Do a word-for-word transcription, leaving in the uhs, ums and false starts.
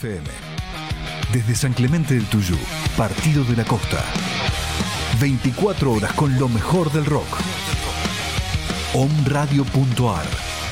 F M. Desde San Clemente del Tuyú, Partido de la Costa. veinticuatro horas con lo mejor del rock. Om Radio punto ar